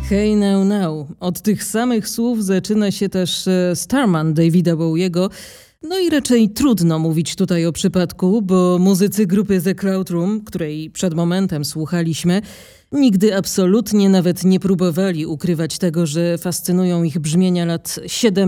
Hey Now Now. Od tych samych słów zaczyna się też Starman Davida Bowiego. No i raczej trudno mówić tutaj o przypadku, bo muzycy grupy The Cloud Room, której przed momentem słuchaliśmy, nigdy absolutnie nawet nie próbowali ukrywać tego, że fascynują ich brzmienia lat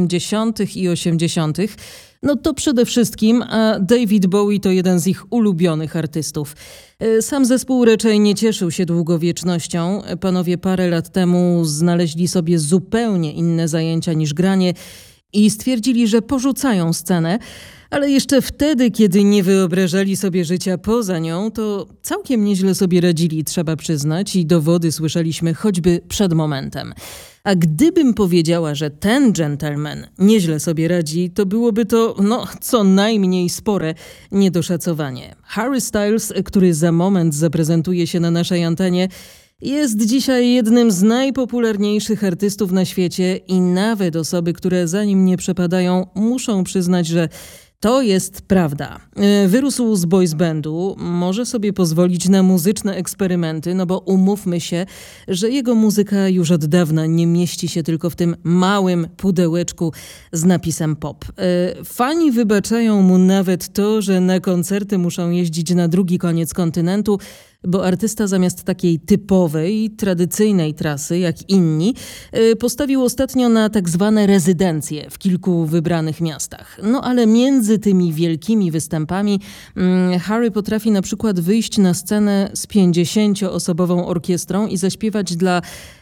70. i 80. No to przede wszystkim, a David Bowie to jeden z ich ulubionych artystów. Sam zespół raczej nie cieszył się długowiecznością. Panowie parę lat temu znaleźli sobie zupełnie inne zajęcia niż granie i stwierdzili, że porzucają scenę, ale jeszcze wtedy, kiedy nie wyobrażali sobie życia poza nią, to całkiem nieźle sobie radzili, trzeba przyznać, i dowody słyszeliśmy choćby przed momentem. A gdybym powiedziała, że ten gentleman nieźle sobie radzi, to byłoby to, co najmniej spore niedoszacowanie. Harry Styles, który za moment zaprezentuje się na naszej antenie, jest dzisiaj jednym z najpopularniejszych artystów na świecie i nawet osoby, które za nim nie przepadają, muszą przyznać, że to jest prawda. Wyrósł z boys bandu, może sobie pozwolić na muzyczne eksperymenty, bo umówmy się, że jego muzyka już od dawna nie mieści się tylko w tym małym pudełeczku z napisem pop. Fani wybaczają mu nawet to, że na koncerty muszą jeździć na drugi koniec kontynentu, bo artysta zamiast takiej typowej, tradycyjnej trasy, jak inni, postawił ostatnio na tak zwane rezydencje w kilku wybranych miastach. Ale między tymi wielkimi występami Harry potrafi na przykład wyjść na scenę z 50-osobową orkiestrą i zaśpiewać dla,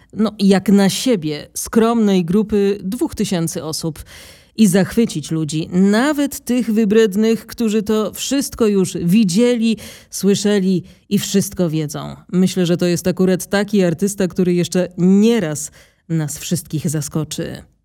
jak na siebie, skromnej grupy 2000 osób. I zachwycić ludzi, nawet tych wybrednych, którzy to wszystko już widzieli, słyszeli i wszystko wiedzą. Myślę, że to jest akurat taki artysta, który jeszcze nieraz nas wszystkich zaskoczy.